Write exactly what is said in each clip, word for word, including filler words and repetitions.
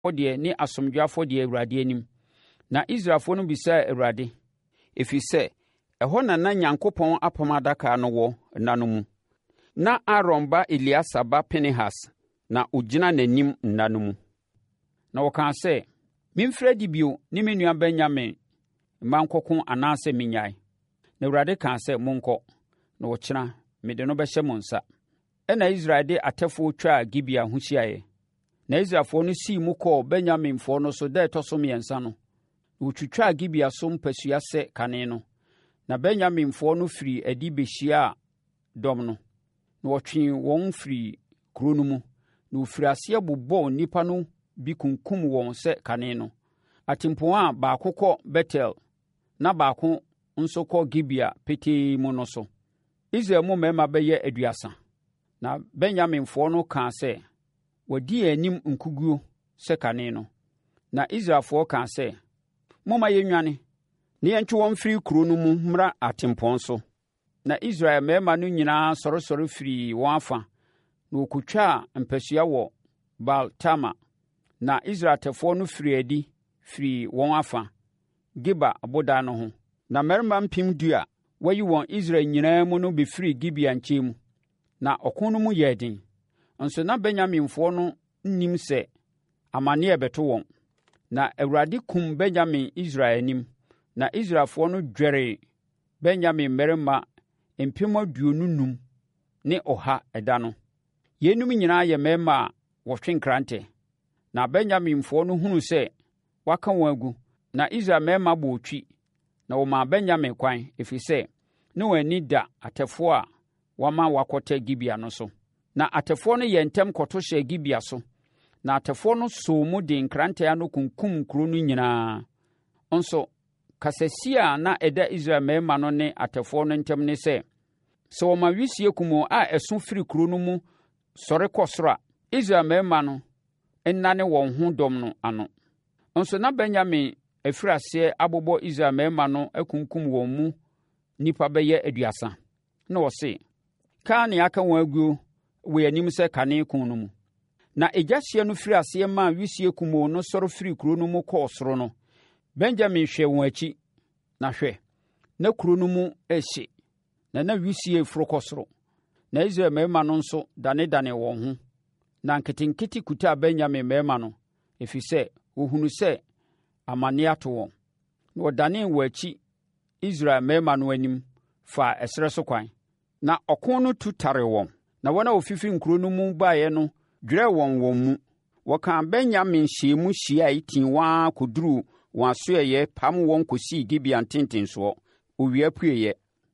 afɔdeɛ ne asomdwoeɛ afɔdeɛ Awurade anim. Na Israelfoɔ no bisaa Awurade, ɛfiri sɛ, ɛhɔ na na Onyankopɔn apam adaka no wɔ nna no mu. Na Aaron ba Eleasa ba Pinehas na ɔgyina n'anim nna no mu. Na wɔkaa sɛ, memfiri adi bio ne me nua Benyamin mma nkɔko anaasɛ menyae. Na Awurade kaa sɛ, monkɔ, na wɔkyena mede no bɛhyɛ mo nsa. Ɛna Israel de atɛfoɔ twaa Gibea ho hyiaeɛ. Na Israelfoɔ no sii mu kɔɔ Benyaminfoɔ no so da ɛtɔ so mmiɛnsa no. Na wɔtwitwaa Gibea so mpasua sɛ kane no. Na Benyaminfoɔ no firi adi bɛhyiaa dɔm no. Na wɔtwee wɔn firi kuro no mu. Na wɔfiri aseɛ bobɔɔ nnipa no bi kunkum wɔn sɛ kane no. Atempɔn a baako kɔ Betel na baako nso kɔ Gibea petee mu no so. Israel mu mmarima bɛyɛ aduasa. Na Benyaminfoɔ no kaa sɛ, wɔdi yɛn anim nkuguo sɛ kane no. Na Israelfoɔ kaa sɛ, momma yɛnnwane, na yɛntwe wɔn mfiri kuro no mu mmra atempɔn so. Na Israel mmarima no nyinaa sɔresɔre firii wɔn afa, na wɔkɔtwaa mpasua wɔ Baal-Tama. Na Israel atɛfoɔ no firii adi firii wɔn afa, Geba aboda no ho. Na mmarima mpem du a wɔayi wɔn Israel nyinaa mu no bɛfirii Gibea nkyɛn mu. Na ɔko no mu yɛɛ den. Nso na Benyaminfoɔ no nnim sɛ amanneɛ bɛto wɔn. Na Awurade kum Benyamin Israel anim. Na Israelfoɔ no dweree Benyamin mmarima mpem aduonu enum ne ɔha ɛda no. Yeinom nyinaa yɛ mmarima a wɔtwe nkrantɛ. Na Benyaminfoɔ no hunuu sɛ wɔaka wɔn agu. Na Israel mmarima bɔ otwi. Na wɔmaa Benyamin kwan, ɛfiri sɛ, ne wɔn ani da atɛfoɔ a wɔama wakɔtɛ Gibea no so. Na atɛfoɔ no yɛ ntɛm kɔto hyɛɛ Gibea so. Na atɛfoɔ no soo mu de nkrantɛ no kunkum kuro no nyinaa. Nso, kasasi a na ɛda Israel mmarima no ne atɛfoɔ no ntam ne sɛ, sɛ wɔma wisie kumoo a ɛso firi kuro no mu sɔre kɔ soro a, Israel mmarima no nnane wɔn ho dɔm no ano. Nso na Benyamin afiri aseɛ abobɔ Israel mmarima no akunkum wɔn mu nnipa bɛyɛ aduasa. Na wɔse, kaa ne aka wɔn aguo wɔ anim sɛ kane kun no mu. Na ɛgyahyeɛ no firi aseɛ maa wisie kumoo no sɔre firi kuro no mu kɔɔ soro no. Benyamin hwɛ wɔn akyi, na hwɛ, na kuro no mu ɛhye, na na wisie foro kɔ soro. Na Israel mmarima no nso danedane wɔn ho. Na nketenkete kutaa Benyamin mmarima no, ɛfiri sɛ wɔhunu sɛ amanneɛ ato wɔn. Na wɔdanee wɔn akyi Israel mmarima no anim faa ɛserɛ so kwan. Na ɔko no tu tare wɔn. Na wɔn a wɔfifi nkuro no mu baeɛ no dwerɛɛ wɔn wɔn mu. Wɔkaa Benyamin hyiamu hyiae tii waa kɔduruu wɔn asoɛeɛ pam wɔn kɔsii Gibea ntentensoɔ. Owia pueeɛ.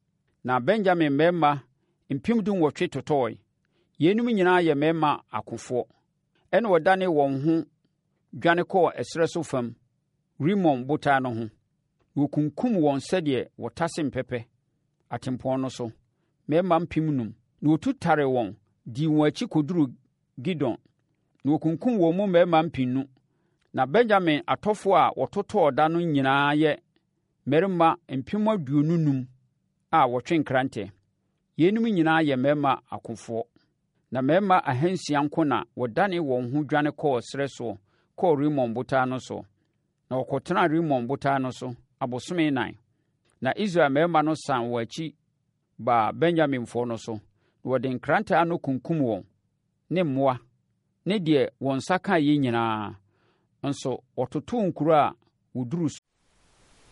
Na Benyamin mmarima mpem du nwɔtwe totɔɔe. Yeinom nyinaa yɛ mmarima akofoɔ. Ɛna wɔdanee wɔn ho dwane kɔɔ ɛserɛ so fam, Rimon botan no ho. Wɔkunkum wɔn sɛdeɛ wɔtase mpɛpɛ atempɔn no so. Mmarima mpem num. Na wɔtu tare wɔn, dii wɔn akyi kɔduruu Gidon. Na wɔkunkum wɔn mu mmarima mpenu. Na Benyamin atɔfoɔ a wɔtotɔɔ da no nyinaa yɛ mmarima mpem aduonu enum a wɔtwe nkrantɛ. Yeinom nyinaa yɛ mmarima akofoɔ. Na mmarima ahansia nko na wɔdane wɔn ho dwane kɔɔ serɛ soɔ kɔɔ Rimon botan no so. Na wɔkɔtenaa Rimon botan no so abosome nan. Na Israel mmarima no san wɔn akyi baa Benyaminfoɔ no so. Na wɔde nkrantɛ no kunkum wɔn ne mmoa ne deɛ wɔn nsa kaeɛ nyinaa. Nso wɔtotoo nkuro a wɔduru